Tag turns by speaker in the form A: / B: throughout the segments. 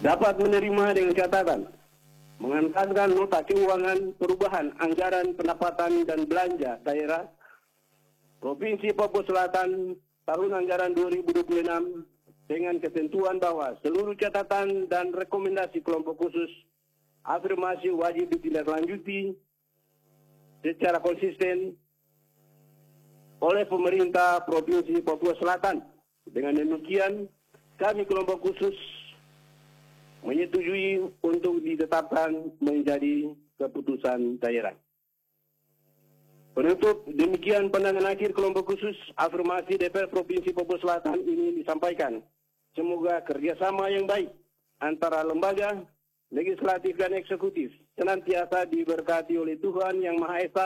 A: dapat menerima dengan catatan mengantarkan nota keuangan perubahan anggaran pendapatan dan belanja daerah Provinsi Papua Selatan tahun anggaran 2026 dengan ketentuan bahwa seluruh catatan dan rekomendasi kelompok khusus afirmasi wajib ditindaklanjuti secara konsisten oleh pemerintah Provinsi Papua Selatan. Dengan demikian, kami kelompok khusus menyetujui untuk ditetapkan menjadi keputusan daerah. Penutup, demikian pandangan akhir kelompok khusus afirmasi DPR Provinsi Papua Selatan ini disampaikan. Semoga kerjasama yang baik antara lembaga legislatif dan eksekutif senantiasa diberkati oleh Tuhan Yang Maha Esa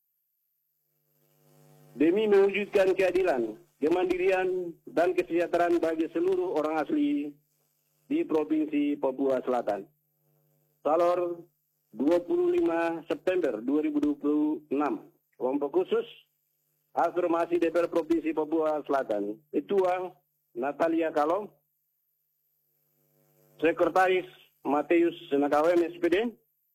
A: demi mewujudkan keadilan, kemandirian, dan kesejahteraan bagi seluruh orang asli di Provinsi Papua Selatan. Salor 25 September 2026. Kelompok khusus afirmasi DPR Provinsi Papua Selatan. Ketua Natalia Kalong, Sekretaris Matius Senakawem SPD,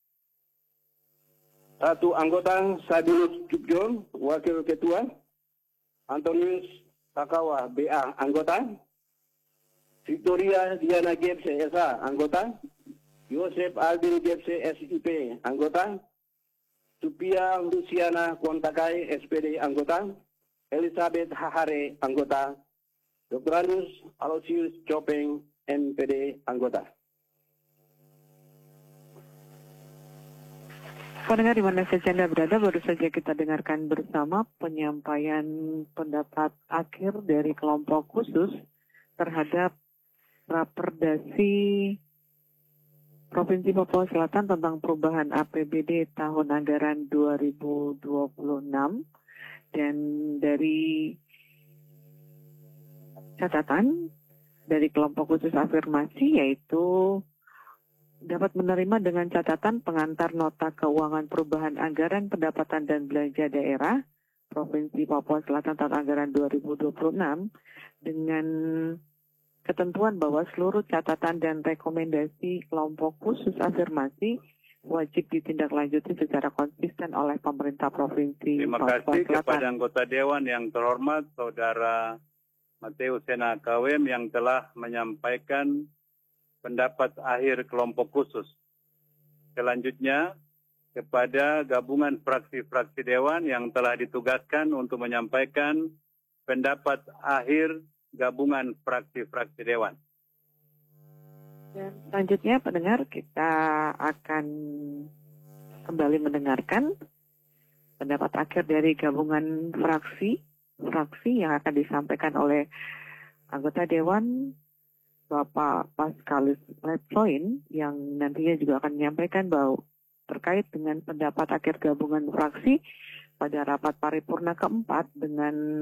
A: satu anggota Sabinus Jubjon, Wakil Ketua, Antonius Takawa BA, anggota, Victoria Diana Gebse SA, anggota, Yosef Aldin Gebse SIP, anggota, Supia Luciana Kontakai SPD, anggota, Elizabeth Hahare, anggota, Dr. Anus Alosius Chopeng NPD, anggota.
B: Pendengar di mana saja Anda berada, baru saja kita dengarkan bersama penyampaian pendapat akhir dari kelompok khusus terhadap Raperdasi Provinsi Papua Selatan tentang perubahan APBD tahun anggaran 2026, dan dari catatan dari kelompok khusus afirmasi yaitu dapat menerima dengan catatan pengantar nota keuangan perubahan anggaran pendapatan dan belanja daerah Provinsi Papua Selatan tahun anggaran 2026 dengan ketentuan bahwa seluruh catatan dan rekomendasi kelompok khusus afirmasi wajib ditindaklanjuti secara konsisten oleh pemerintah Provinsi
C: Terima
B: Papua
C: kasih
B: Selatan.
C: kepada anggota Dewan yang terhormat Saudara Matius Senakawem yang telah menyampaikan pendapat akhir kelompok khusus. Selanjutnya, kepada gabungan fraksi-fraksi Dewan yang telah ditugaskan untuk menyampaikan pendapat akhir gabungan fraksi-fraksi Dewan.
B: Dan selanjutnya pendengar, kita akan kembali mendengarkan pendapat akhir dari gabungan fraksi yang akan disampaikan oleh anggota Dewan Bapak Pascalis Letsoin yang nantinya juga akan menyampaikan bahwa terkait dengan pendapat akhir gabungan fraksi pada rapat paripurna keempat dengan